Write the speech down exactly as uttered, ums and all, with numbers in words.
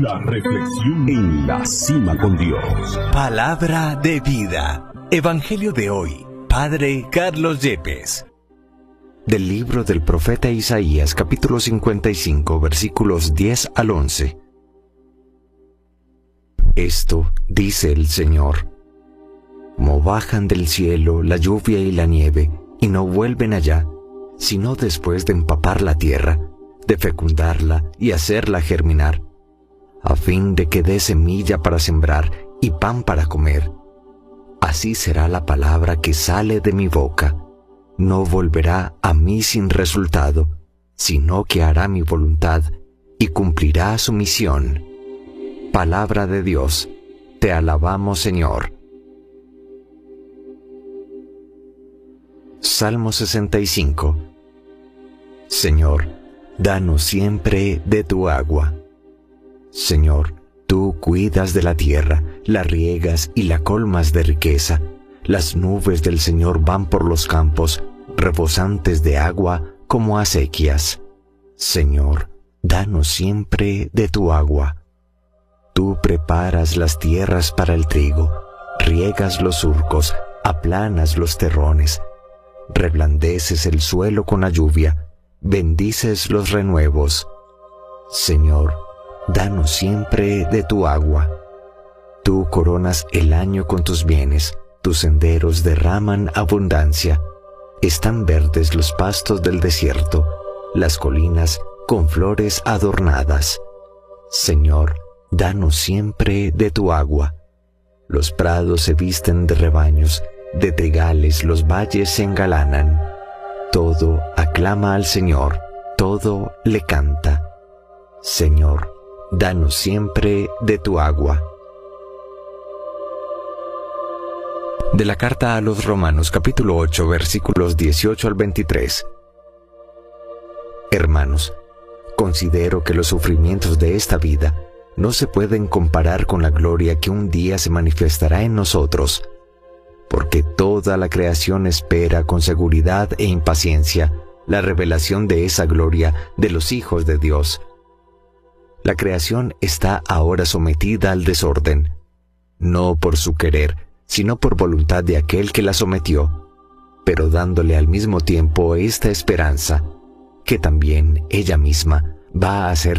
La reflexión en la cima con Dios. Palabra de vida. Evangelio de hoy. Padre Carlos Yepes. Del libro del profeta Isaías, capítulo cincuenta y cinco, versículos diez al once. Esto dice el Señor: como bajan del cielo la lluvia y la nieve, y no vuelven allá, sino después de empapar la tierra, de fecundarla y hacerla germinar, a fin de que dé semilla para sembrar y pan para comer. Así será la palabra que sale de mi boca. No volverá a mí sin resultado, sino que hará mi voluntad y cumplirá su misión. Palabra de Dios. Te alabamos, Señor. Salmo sesenta y cinco. Señor, danos siempre de tu agua. Señor, tú cuidas de la tierra, la riegas y la colmas de riqueza. Las nubes del Señor van por los campos, rebosantes de agua como acequias. Señor, danos siempre de tu agua. Tú preparas las tierras para el trigo, riegas los surcos, aplanas los terrones, reblandeces el suelo con la lluvia, bendices los renuevos. Señor, danos siempre de tu agua. Tú coronas el año con tus bienes, tus senderos derraman abundancia. Están verdes los pastos del desierto, las colinas con flores adornadas. Señor, danos siempre de tu agua. Los prados se visten de rebaños, de trigales los valles se engalanan. Todo aclama al Señor, todo le canta. Señor, danos siempre de tu agua. De la carta a los Romanos, capítulo ocho, versículos dieciocho al veintitrés. Hermanos, considero que los sufrimientos de esta vida no se pueden comparar con la gloria que un día se manifestará en nosotros, porque toda la creación espera con seguridad e impaciencia la revelación de esa gloria de los hijos de Dios. La creación está ahora sometida al desorden, no por su querer, sino por voluntad de aquel que la sometió, pero dándole al mismo tiempo esta esperanza, que también ella misma va a ser